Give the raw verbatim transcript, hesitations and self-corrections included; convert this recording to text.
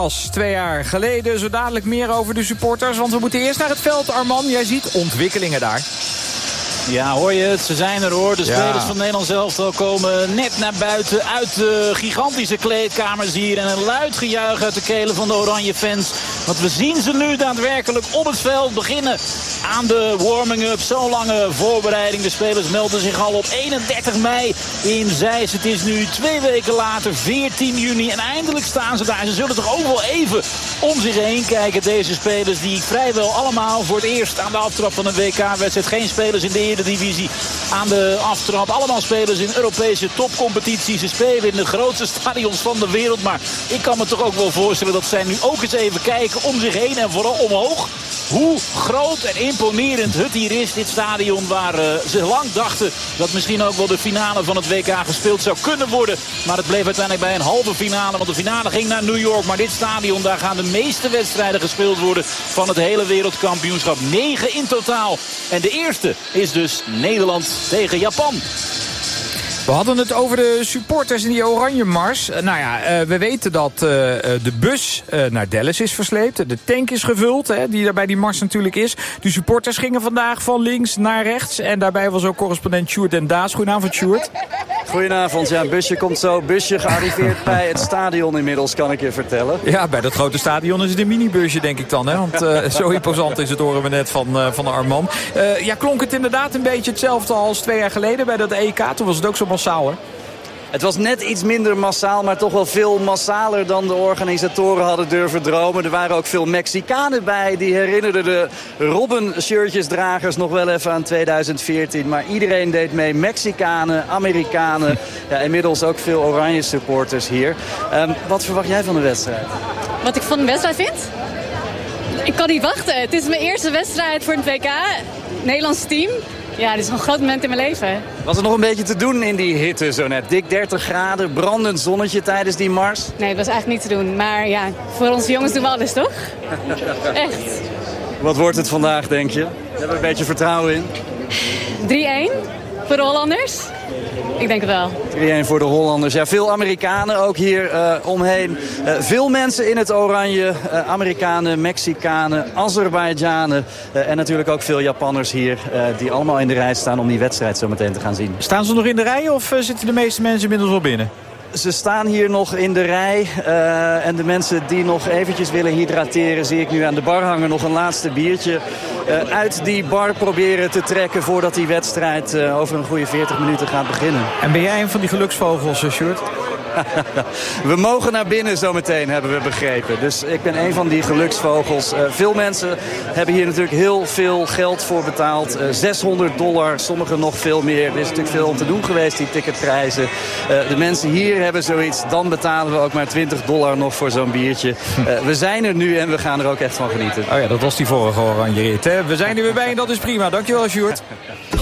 Als twee jaar geleden, zo dadelijk meer over de supporters. Want we moeten eerst naar het veld, Arman. Jij ziet ontwikkelingen daar. Ja, hoor je het? Ze zijn er hoor. De ja. spelers van Nederland elftal komen net naar buiten uit de gigantische kleedkamers hier. En een luid gejuich uit de kelen van de oranje fans. Want we zien ze nu daadwerkelijk op het veld beginnen aan de warming-up. Zo'n lange voorbereiding. De spelers melden zich al op eenendertig mei in Zeist. Het is nu twee weken later, veertien juni. En eindelijk staan ze daar. Ze zullen toch ook wel even om zich heen kijken. Deze spelers die vrijwel allemaal voor het eerst aan de aftrap van een W K-wedstrijd. Geen spelers in de Eredivisie aan de aftrap. Allemaal spelers in Europese topcompetities. Ze spelen in de grootste stadions van de wereld. Maar ik kan me toch ook wel voorstellen dat zij nu ook eens even kijken om zich heen. En vooral omhoog. Hoe groot en imponerend het hier is. Dit stadion waar uh, ze lang dachten dat misschien ook wel de finale van het W K gespeeld zou kunnen worden. Maar het bleef uiteindelijk bij een halve finale. Want de finale ging naar New York. Maar dit stadion, daar gaan de meeste wedstrijden gespeeld worden van het hele wereldkampioenschap. Negen in totaal. En de eerste is dus Nederland tegen Japan. We hadden het over de supporters in die oranje mars. Uh, nou ja, uh, we weten dat uh, de bus uh, naar Dallas is versleept. De tank is gevuld, hè, die er bij die mars natuurlijk is. De supporters gingen vandaag van links naar rechts. En daarbij was ook correspondent Sjoerd Den Daas. Goedenavond, Sjoerd. Goedenavond. Ja, een busje komt zo. Busje gearriveerd bij het stadion inmiddels, kan ik je vertellen. Ja, bij dat grote stadion is het een minibusje, denk ik dan. Hè? Want uh, zo imposant is het, horen we net van, uh, van Arman. Uh, ja, klonk het inderdaad een beetje hetzelfde als twee jaar geleden bij dat E K. Toen was het ook zo massaal, hè? Het was net iets minder massaal, maar toch wel veel massaler dan de organisatoren hadden durven dromen. Er waren ook veel Mexicanen bij. Die herinnerden de Robben-shirtjesdragers nog wel even aan tweeduizend veertien. Maar iedereen deed mee. Mexicanen, Amerikanen. Ja, inmiddels ook veel oranje supporters hier. Um, wat verwacht jij van de wedstrijd? Wat ik van de wedstrijd vind? Ik kan niet wachten. Het is mijn eerste wedstrijd voor het W K. Nederlands team. Ja, dit is een groot moment in mijn leven. Was er nog een beetje te doen in die hitte zo net? Dik dertig graden, brandend zonnetje tijdens die mars? Nee, dat was eigenlijk niet te doen. Maar ja, voor onze jongens doen we alles, toch? Echt. Wat wordt het vandaag, denk je? Hebben we een beetje vertrouwen in? drie-één voor de Hollanders. Ik denk het wel. drie-één voor de Hollanders. Ja, veel Amerikanen ook hier uh, omheen. Uh, veel mensen in het oranje. Uh, Amerikanen, Mexicanen, Azerbeidzjanen. Uh, en natuurlijk ook veel Japanners hier. Uh, die allemaal in de rij staan om die wedstrijd zo meteen te gaan zien. Staan ze nog in de rij of uh, zitten de meeste mensen inmiddels al binnen? Ze staan hier nog in de rij. Uh, en de mensen die nog eventjes willen hydrateren... zie ik nu aan de bar hangen nog een laatste biertje. Uh, uit die bar proberen te trekken... voordat die wedstrijd uh, over een goede veertig minuten gaat beginnen. En ben jij een van die geluksvogels, Sjoerd? We mogen naar binnen zometeen, hebben we begrepen. Dus ik ben een van die geluksvogels. Uh, veel mensen hebben hier natuurlijk heel veel geld voor betaald. Uh, zeshonderd dollar, sommigen nog veel meer. Er is natuurlijk veel om te doen geweest, die ticketprijzen. Uh, de mensen hier hebben zoiets. Dan betalen we ook maar twintig dollar nog voor zo'n biertje. Uh, we zijn er nu en we gaan er ook echt van genieten. Oh ja, dat was die vorige oranje rit, hè? We zijn er weer bij en dat is prima. Dankjewel, Sjoerd.